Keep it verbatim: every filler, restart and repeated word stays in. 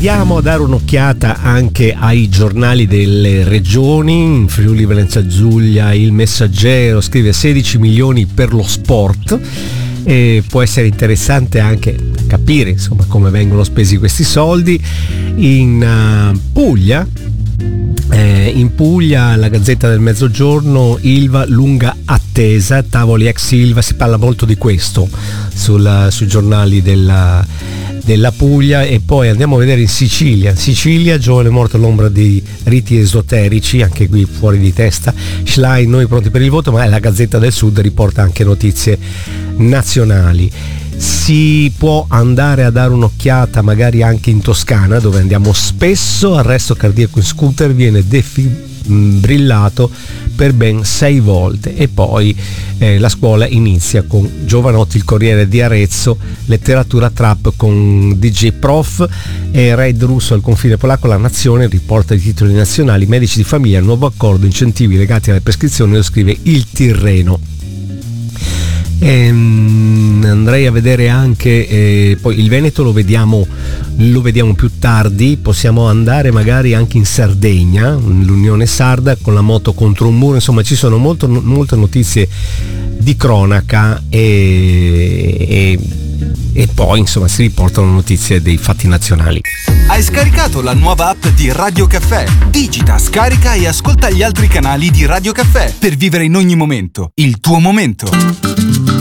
Andiamo a dare un'occhiata anche ai giornali delle regioni. In Friuli Venezia Giulia il Messaggero scrive sedici milioni per lo sport. E può essere interessante anche capire insomma come vengono spesi questi soldi. In uh, Puglia eh, in Puglia la Gazzetta del Mezzogiorno, Ilva lunga attesa, tavoli ex Ilva, si parla molto di questo sul, sui giornali della, della Puglia. E poi andiamo a vedere in Sicilia. In Sicilia, giovane morto all'ombra di riti esoterici, anche qui fuori di testa. Schlein, noi pronti per il voto, ma la Gazzetta del Sud riporta anche notizie nazionali. Si può andare a dare un'occhiata magari anche in Toscana, dove andiamo spesso. Arresto cardiaco in scooter, viene defibrillato per ben sei volte. E poi eh, la scuola inizia con Giovanotti, il Corriere di Arezzo, letteratura trap con D J Prof e raid russo al confine polacco. La Nazione riporta i titoli nazionali, medici di famiglia, nuovo accordo, incentivi legati alle prescrizioni, lo scrive il Tirreno. Ehm, andrei a vedere anche eh, poi il Veneto lo vediamo lo vediamo più tardi. Possiamo andare magari anche in Sardegna, l'Unione Sarda con la moto contro un muro. Insomma, ci sono molto, molte notizie di cronaca e, e, e poi insomma si riportano notizie dei fatti nazionali. Hai scaricato la nuova app di Radio Caffè? Digita, scarica e ascolta gli altri canali di Radio Caffè per vivere in ogni momento il tuo momento.